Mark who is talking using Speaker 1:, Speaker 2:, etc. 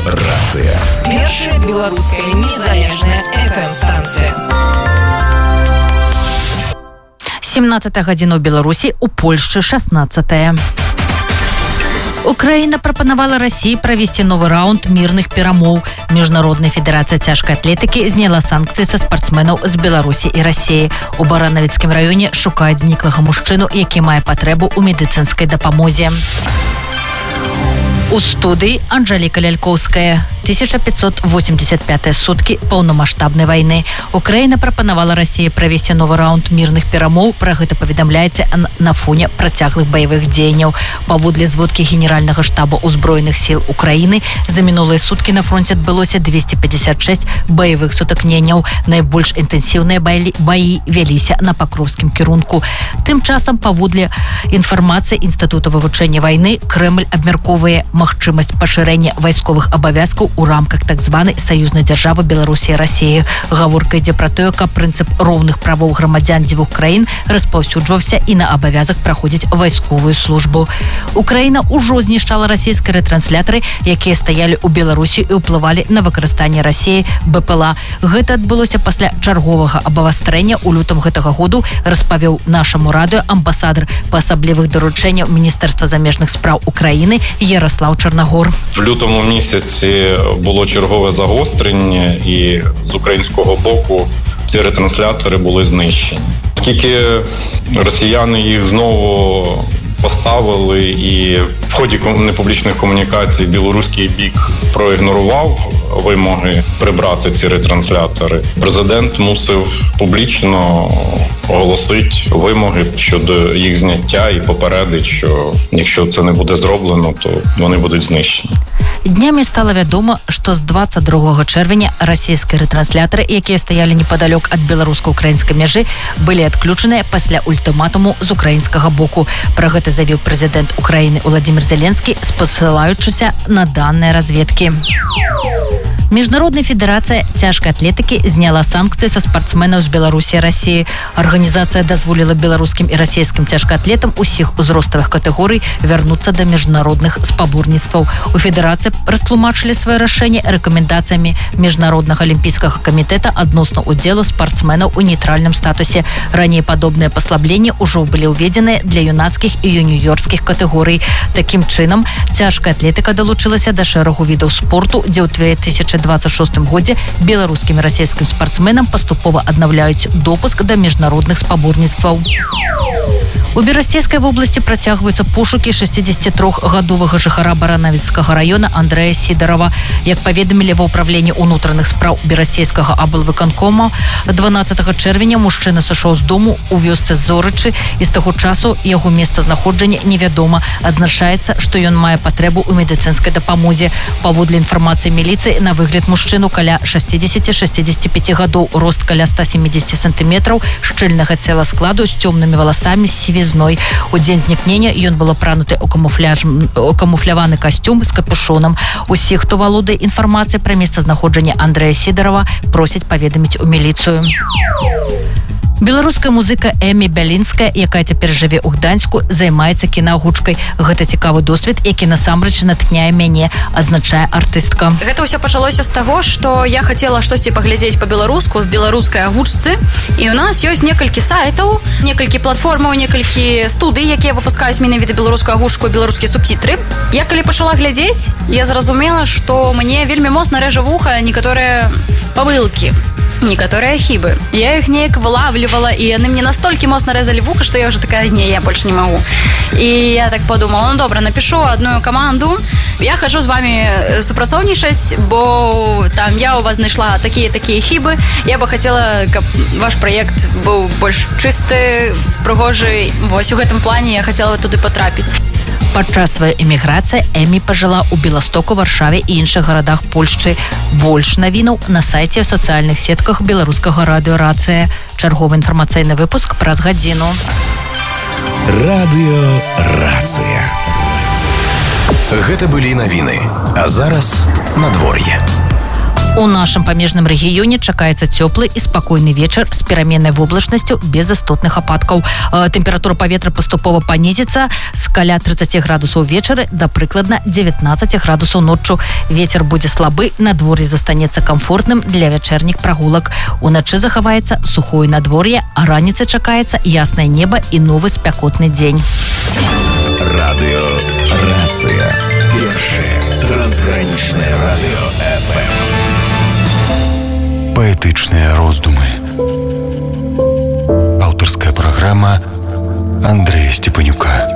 Speaker 1: Рацыя.
Speaker 2: Першая беларуская незалежная FM-станція.
Speaker 3: 17 гадзіна ў Беларусі, у Польшчы 16. Украіна прапанавала Расіі правесці новы раунд мірных перамоў. Міжнародная федэрацыя цяжкай атлетыкі зняла санкцыі са спартсменаў з Беларусі і Расіі. У Баранавіцкім раёне шукаюць зніклага мужчыну, які мае патрэбу ў медыцынскай дапамозе. У студыі Анжэліка Лялькоўская. 1585 суткі паўнамаштабнай вайны. Украіна прапанавала Расіі правесці новы раунд мірных перамоў. Пра гэта паведамляецца на фоне працяглых баявых дзеянняў. Паводле зводкі генеральнага штаба ўзброеных сіл Украіны, за мінулыя суткі на фронце адбылося 256 баявых сутыкненняў. Найбольш інтэнсіўныя баі вяліся на Пакроўскім кірунку. Тым часам, паводле інфармацыі Інстытута вывучэння вайны, Крэмль абмяркоўвае магчымасць пашырэння вайсковых абавязкаў у рамках так званай саюзнай дзяржавы Беларусі і Расіі. Гаворка ідзе пра тое, каб прынцып роўных правоў грамадзян дзвюх краін распаўсюджваўся і на абавязак праходзіць вайсковую службу. Украіна ўжо знішчала расійскія рэтрансляторы, якія стаялі ў Беларусі і ўплывалі на выкарыстанне Расіі БПЛА. Гэта адбылося пасля чарговага абвастрэння ў лютым гэтага году, распавёў нашаму радыё амбасадар па асаблівых даручэнняў Міністэрства замежных спраў Украіны Ярослав Чарнагор.
Speaker 4: В лютому місяці було чергове загострення, і з українського боку ці ретранслятори були знищені. Оскільки росіяни їх знову поставили, і в ході непублічних комунікацій білоруський бік проігнорував вимоги прибрати ці ретранслятори, президент мусив публічно оголосити вимоги щодо їх зняття і попередить, що якщо це не буде зроблено, то вони будуть знищені.
Speaker 3: Днямі стало вядома, што з 22 чэрвеня расійскія рэтрансляторы, якія стаялі непадалёк ад беларуска-украінскай мяжы, былі адключаныя пасля ультыматуму з украінскага боку. Пра гэта заявіў прэзідэнт Украіны Владимир Зеленскі, спасылаючыся на даныя разведкі. Міжнародная федэрацыя цяжкай атлетыкі зняла санкцыі са спартсменаў з Беларусі і Расіі. Арганізацыя дазволіла беларускім і расійскім цяжкаатлетам усіх узроставых катэгорый вярнуцца да міжнародных спаборніцтваў. У федэрацыі растлумачылі сваё рашэнне рэкамендацыямі Міжнароднага алімпійскага камітэта адносна ўдзелу спартсменаў у нейтральным статусе. Раней падобныя паслабленні ўжо былі ўведзеныя для юнацкіх і юніёрскіх катэгорый. Такім чынам, цяжкая атлетыка далучылася да шэрагу відаў спорту, дзе ў 2026 годзе беларускім і расійскім спартсменам паступова аднаўляюць допуск да міжнародных спаборніцтваў. У Берасцейскай вобласці працягваюцца пошукі 63-гадовага жыхара Баранавіцкага раёна Андрэя Сідарова. Як паведамілі ва ўправленні ўнутраных спраў Берасцейскага аблвыканкома, 12 чэрвеня мужчына сышоў з дому у вёсцы Зорычы, і з таго часу яго месцазнаходжання невядома. Адзначаецца, што ён мае патрэбу ў медыцынскай дапамозе. Паводле інфармацыі міліцыі, на выгляд мужчыну каля 60-65 гадоў, рост каля 170 сантыметраў, шчыльнага цела складу з цёмнымі валасамі з сівізной. У дзень знікнення ён был апрануты ў камуфляваны касцюм з капюшонам. Усіх, хто валодае інфармацыяй пра месцазнаходжанне Андрэя Сідарова, просяць паведаміць у міліцыю. Беларуская музыка Эмі Бялінская, якая цяпер жыве ў Гданьску, займаецца кінаагучкай. Гэта цікавы досвед, які насамрэч натхняе мяне, адзначае артыстка.
Speaker 5: Гэта ўсё пачалося з таго, што я хацела штосьці паглядзець па-беларуску в беларускай агучцы, і ў нас ёсць некалькі сайтаў, некалькі платформаў, некалькі студый, якія выпускаюць менавіта беларускую агучку, беларускія субцітры. Я калі пачала глядзець, я зразумела, што мне вельмі моцна рэжа вуха некаторыя памылкі, некаторыя хібы. Я іх неяк вылавлівала, і яны мне настолькі моцна рэзалі вуха, што я ўжо такая, не, я больш не магу. І я так подумала, ну добра, напишу одну каманду, я хожу з вами супрацоўнічаць, бо там я у вас знайшла такія хібы, я бы хацела, каб ваш праект быў больш чысты, прыгожы. Вось у гэтым плане я хацела туды патрапіць.
Speaker 3: Падчас сваёй эміграцыі Эмі пажыла ў Беластоку, Варшаве і іншых гарадах Польшчы. Больш навінаў на сайце ў сацыяльных сетках беларускага радыё «Рацыя». Чарговы інфармацыйны выпуск праз гадзіну.
Speaker 1: Радыё «Рацыя». Гэта былі навіны. А зараз надвор'е.
Speaker 3: У нашым памежным рэгіёне чакаецца цёплы і спакойны вечар з пераменнай воблачнасцю без істотных ападкаў. Тэмпература паветра паступова панізіцца з каля 30 градусаў вечары да прыкладна 19 градусаў ноччу. Вецер будзе слабы, надвор'е застанецца камфортным для вячэрніх прагулак. Уначы захаваецца сухое надвор'е, а раніцай чакаецца яснае неба і новы спякотны дзень.
Speaker 1: Радиорация. Першее трансграничное радио ФМ.
Speaker 6: Поэтичные роздумы. Авторская программа Андрея Степанюка.